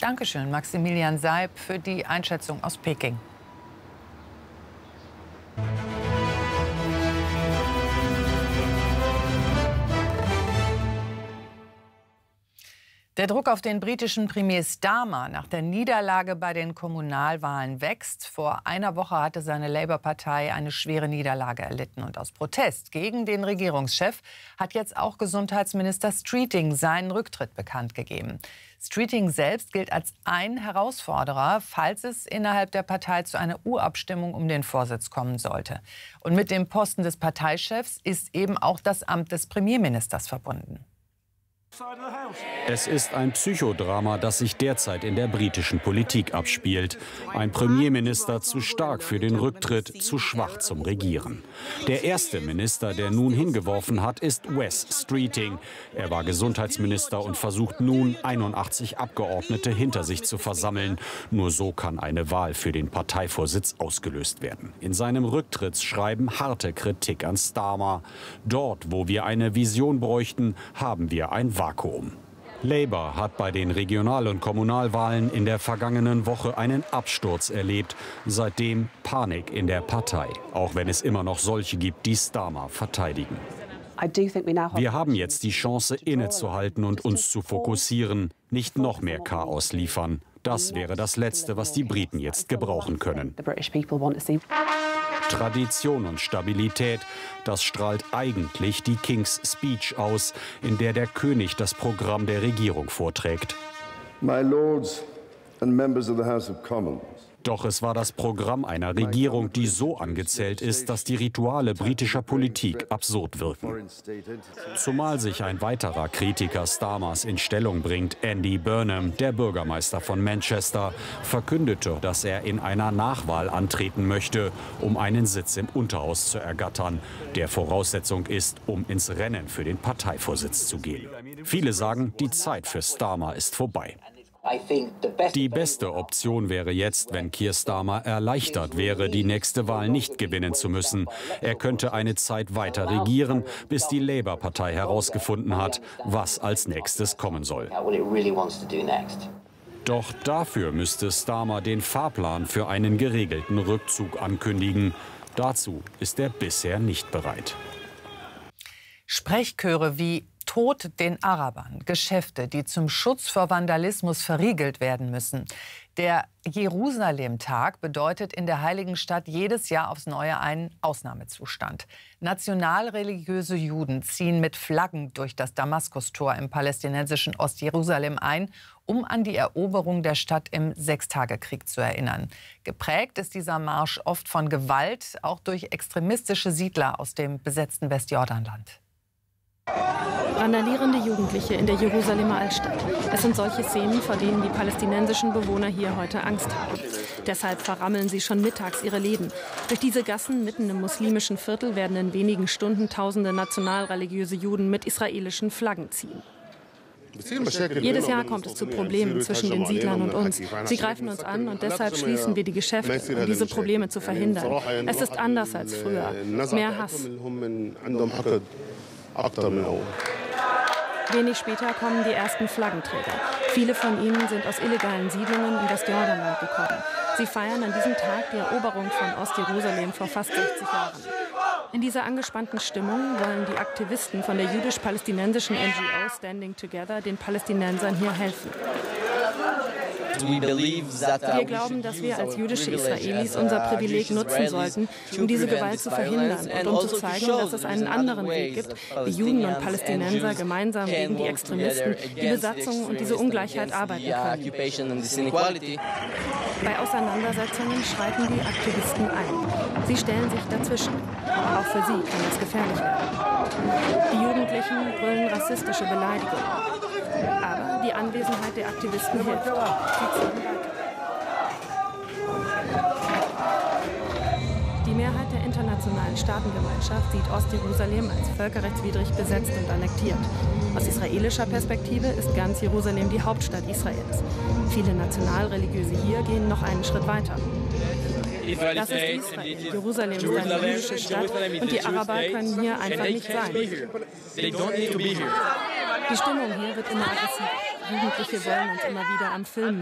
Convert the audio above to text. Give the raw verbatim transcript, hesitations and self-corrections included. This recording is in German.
Dankeschön, Maximilian Seib, für die Einschätzung aus Peking. Der Druck auf den britischen Premier Starmer nach der Niederlage bei den Kommunalwahlen wächst. Vor einer Woche hatte seine Labour-Partei eine schwere Niederlage erlitten. Und aus Protest gegen den Regierungschef hat jetzt auch Gesundheitsminister Streeting seinen Rücktritt bekannt gegeben. Streeting selbst gilt als ein Herausforderer, falls es innerhalb der Partei zu einer Urabstimmung um den Vorsitz kommen sollte. Und mit dem Posten des Parteichefs ist eben auch das Amt des Premierministers verbunden. Es ist ein Psychodrama, das sich derzeit in der britischen Politik abspielt. Ein Premierminister zu stark für den Rücktritt, zu schwach zum Regieren. Der erste Minister, der nun hingeworfen hat, ist Wes Streeting. Er war Gesundheitsminister und versucht nun, einundachtzig Abgeordnete hinter sich zu versammeln. Nur so kann eine Wahl für den Parteivorsitz ausgelöst werden. In seinem Rücktrittsschreiben harte Kritik an Starmer. Dort, wo wir eine Vision bräuchten, haben wir ein Vakuum. Labour hat bei den Regional- und Kommunalwahlen in der vergangenen Woche einen Absturz erlebt. Seitdem Panik in der Partei, auch wenn es immer noch solche gibt, die Starmer verteidigen. Wir haben jetzt die Chance, innezuhalten und uns zu fokussieren, nicht noch mehr Chaos liefern. Das wäre das Letzte, was die Briten jetzt gebrauchen können. Tradition und Stabilität, das strahlt eigentlich die King's Speech aus, in der der König das Programm der Regierung vorträgt. My Lords and members of the House of Commons. Doch es war das Programm einer Regierung, die so angezählt ist, dass die Rituale britischer Politik absurd wirken. Zumal sich ein weiterer Kritiker Starmers in Stellung bringt. Andy Burnham, der Bürgermeister von Manchester, verkündete, dass er in einer Nachwahl antreten möchte, um einen Sitz im Unterhaus zu ergattern, der Voraussetzung ist, um ins Rennen für den Parteivorsitz zu gehen. Viele sagen, die Zeit für Starmer ist vorbei. Die beste Option wäre jetzt, wenn Keir Starmer erleichtert wäre, die nächste Wahl nicht gewinnen zu müssen. Er könnte eine Zeit weiter regieren, bis die Labour-Partei herausgefunden hat, was als nächstes kommen soll. Doch dafür müsste Starmer den Fahrplan für einen geregelten Rückzug ankündigen. Dazu ist er bisher nicht bereit. Sprechchöre wie Tod den Arabern, Geschäfte, die zum Schutz vor Vandalismus verriegelt werden müssen. Der Jerusalem-Tag bedeutet in der Heiligen Stadt jedes Jahr aufs Neue einen Ausnahmezustand. Nationalreligiöse Juden ziehen mit Flaggen durch das Damaskustor im palästinensischen Ostjerusalem ein, um an die Eroberung der Stadt im Sechstagekrieg zu erinnern. Geprägt ist dieser Marsch oft von Gewalt, auch durch extremistische Siedler aus dem besetzten Westjordanland. Randalierende Jugendliche in der Jerusalemer Altstadt. Es sind solche Szenen, vor denen die palästinensischen Bewohner hier heute Angst haben. Deshalb verrammeln sie schon mittags ihre Läden. Durch diese Gassen mitten im muslimischen Viertel werden in wenigen Stunden tausende nationalreligiöse Juden mit israelischen Flaggen ziehen. Jedes Jahr kommt es zu Problemen zwischen den Siedlern und uns. Sie greifen uns an und deshalb schließen wir die Geschäfte, um diese Probleme zu verhindern. Es ist anders als früher. Mehr Hass. Wenig später kommen die ersten Flaggenträger. Viele von ihnen sind aus illegalen Siedlungen im Westjordanland gekommen. Sie feiern an diesem Tag die Eroberung von Ostjerusalem vor fast sechzig Jahren. In dieser angespannten Stimmung wollen die Aktivisten von der jüdisch-palästinensischen N G O Standing Together den Palästinensern hier helfen. Wir glauben, dass wir als jüdische Israelis unser Privileg nutzen sollten, um diese Gewalt zu verhindern und um zu zeigen, dass es einen anderen Weg gibt, wie Juden und Palästinenser gemeinsam gegen die Extremisten, die Besatzung und diese Ungleichheit arbeiten können. Bei Auseinandersetzungen schreiten die Aktivisten ein. Sie stellen sich dazwischen. Auch für sie kann es gefährlich werden. Die Jugendlichen brüllen rassistische Beleidigungen. Aber die Anwesenheit der Aktivisten hilft. Sie ziehen weiter. Die Mehrheit der internationalen Staatengemeinschaft sieht Ostjerusalem als völkerrechtswidrig besetzt und annektiert. Aus israelischer Perspektive ist ganz Jerusalem die Hauptstadt Israels. Viele Nationalreligiöse hier gehen noch einen Schritt weiter. Das ist Israel. Jerusalem ist eine jüdische Stadt und die Araber können hier einfach nicht sein. Die Stimmung hier wird immer aggressiver. Jugendliche wollen uns immer wieder am Filmen.